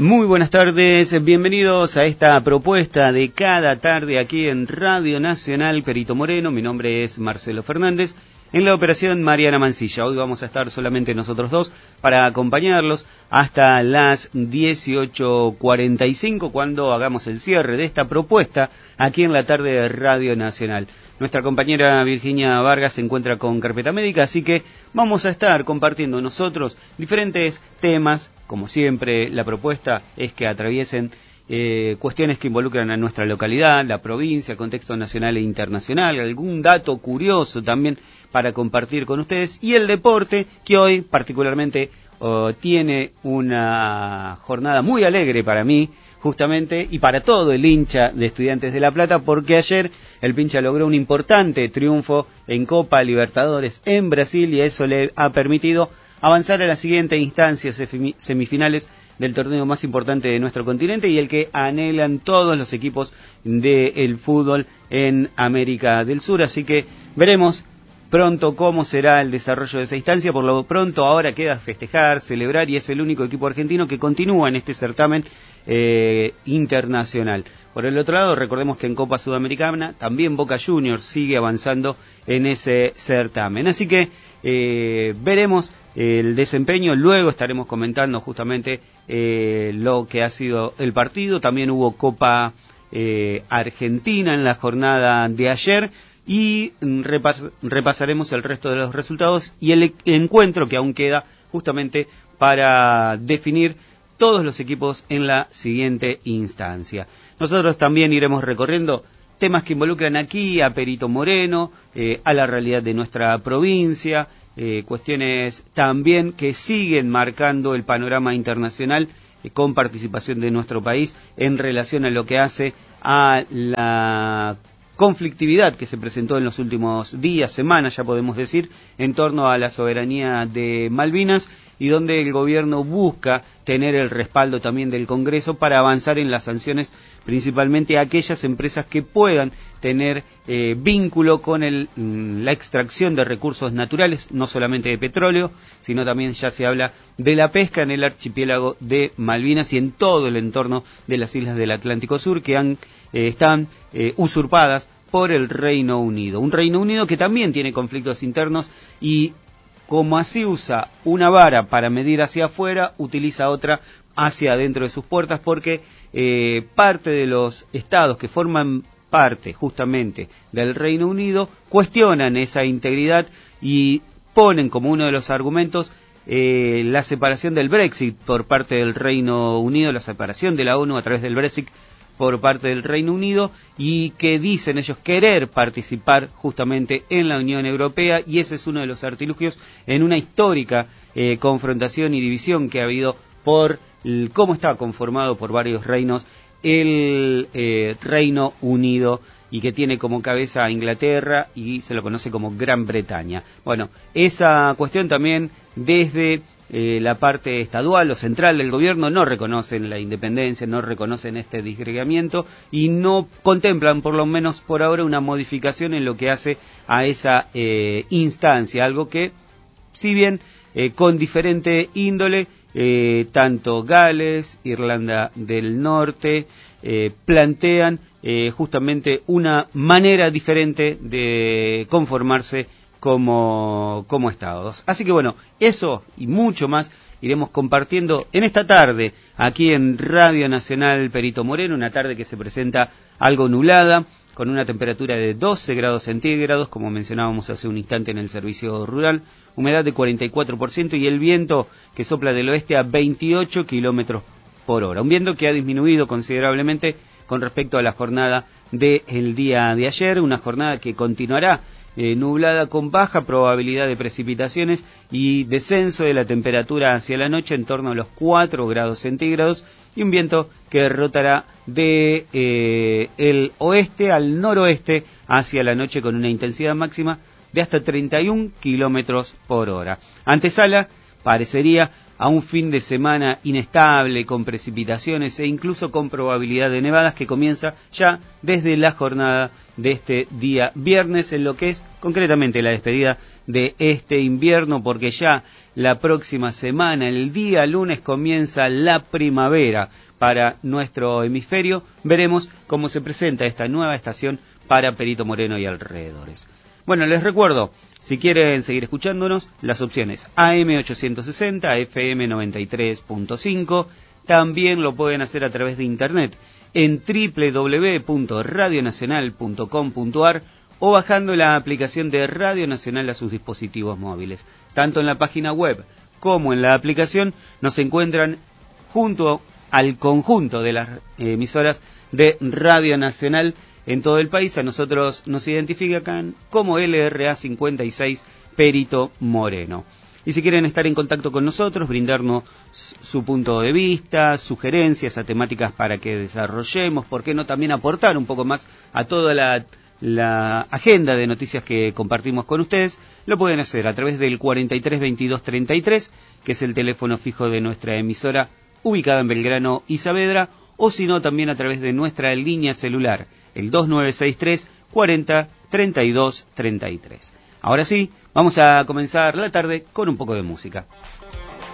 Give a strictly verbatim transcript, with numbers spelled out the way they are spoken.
Muy buenas tardes, bienvenidos a esta propuesta de cada tarde aquí en Radio Nacional Perito Moreno. Mi nombre es Marcelo Fernández, en la operación Mariana Mancilla. Hoy vamos a estar solamente nosotros dos para acompañarlos hasta las dieciocho cuarenta y cinco cuando hagamos el cierre de esta propuesta aquí en la tarde de Radio Nacional. Nuestra compañera Virginia Vargas se encuentra con carpeta médica, así que vamos a estar compartiendo nosotros diferentes temas. Como siempre, la propuesta es que atraviesen eh, cuestiones que involucran a nuestra localidad, la provincia, el contexto nacional e internacional, algún dato curioso también para compartir con ustedes, y el deporte, que hoy particularmente oh, tiene una jornada muy alegre para mí, justamente, y para todo el hincha de Estudiantes de La Plata, porque ayer el Pincha logró un importante triunfo en Copa Libertadores en Brasil, y eso le ha permitido avanzar a la siguiente instancia, semifinales del torneo más importante de nuestro continente y el que anhelan todos los equipos del fútbol en América del Sur. Así que veremos pronto cómo será el desarrollo de esa instancia. Por lo pronto ahora queda festejar, celebrar, y es el único equipo argentino que continúa en este certamen eh, internacional. Por el otro lado, recordemos que en Copa Sudamericana también Boca Juniors sigue avanzando en ese certamen. Así que eh, veremos el desempeño, luego estaremos comentando justamente eh, lo que ha sido el partido. También hubo Copa eh, Argentina en la jornada de ayer, y repas repasaremos el resto de los resultados y el encuentro que aún queda justamente para definir todos los equipos en la siguiente instancia. Nosotros también iremos recorriendo temas que involucran aquí a Perito Moreno, eh, a la realidad de nuestra provincia, eh, cuestiones también que siguen marcando el panorama internacional eh, con participación de nuestro país en relación a lo que hace a la conflictividad que se presentó en los últimos días, semanas, ya podemos decir, en torno a la soberanía de Malvinas, y donde el gobierno busca tener el respaldo también del Congreso para avanzar en las sanciones, principalmente a aquellas empresas que puedan tener eh, vínculo con el, la extracción de recursos naturales, no solamente de petróleo, sino también ya se habla de la pesca en el archipiélago de Malvinas y en todo el entorno de las islas del Atlántico Sur, que han, eh, están eh, usurpadas por el Reino Unido. Un Reino Unido que también tiene conflictos internos, y como así usa una vara para medir hacia afuera, utiliza otra hacia adentro de sus puertas, porque eh, parte de los estados que forman parte justamente del Reino Unido cuestionan esa integridad y ponen como uno de los argumentos eh, la separación del Brexit por parte del Reino Unido, la separación de la ONU a través del Brexit por parte del Reino Unido, y que dicen ellos querer participar justamente en la Unión Europea, y ese es uno de los artilugios en una histórica eh, confrontación y división que ha habido por el, cómo está conformado por varios reinos el eh, Reino Unido, y que tiene como cabeza a Inglaterra y se lo conoce como Gran Bretaña. Bueno, esa cuestión también desde eh, la parte estadual o central del gobierno no reconocen la independencia, no reconocen este disgregamiento y no contemplan, por lo menos por ahora, una modificación en lo que hace a esa eh, instancia, algo que, si bien eh, con diferente índole, eh, tanto Gales, Irlanda del Norte, eh, plantean eh, justamente una manera diferente de conformarse como, como estados. Así que bueno, eso y mucho más iremos compartiendo en esta tarde aquí en Radio Nacional Perito Moreno, una tarde que se presenta algo nublada, con una temperatura de doce grados centígrados, como mencionábamos hace un instante en el servicio rural, humedad de cuarenta y cuatro por ciento y el viento que sopla del oeste a veintiocho kilómetros por hora. Un viento que ha disminuido considerablemente con respecto a la jornada del día de ayer, una jornada que continuará eh, nublada con baja probabilidad de precipitaciones y descenso de la temperatura hacia la noche en torno a los cuatro grados centígrados, y un viento que rotará de eh, el oeste al noroeste hacia la noche con una intensidad máxima de hasta treinta y un kilómetros por hora. Antesala parecería a un fin de semana inestable, con precipitaciones e incluso con probabilidad de nevadas que comienza ya desde la jornada de este día viernes, en lo que es concretamente la despedida de este invierno, porque ya la próxima semana, el día lunes, comienza la primavera para nuestro hemisferio. Veremos cómo se presenta esta nueva estación para Perito Moreno y alrededores. Bueno, les recuerdo, si quieren seguir escuchándonos, las opciones A M ochocientos sesenta, F M noventa y tres punto cinco, también lo pueden hacer a través de internet en doble u doble u doble u punto radio nacional punto com punto a r o bajando la aplicación de Radio Nacional a sus dispositivos móviles. Tanto en la página web como en la aplicación nos encuentran junto al conjunto de las emisoras de Radio Nacional en todo el país. A nosotros nos identifican como L R A cincuenta y seis Perito Moreno. Y si quieren estar en contacto con nosotros, brindarnos su punto de vista, sugerencias a temáticas para que desarrollemos, por qué no también aportar un poco más a toda la, la agenda de noticias que compartimos con ustedes, lo pueden hacer a través del cuarenta y tres veintidós treinta y tres, que es el teléfono fijo de nuestra emisora ubicada en Belgrano y Saavedra, o si no también a través de nuestra línea celular, el dos nueve seis tres cuarenta treinta y dos treinta y tres. Ahora sí, vamos a comenzar la tarde con un poco de música.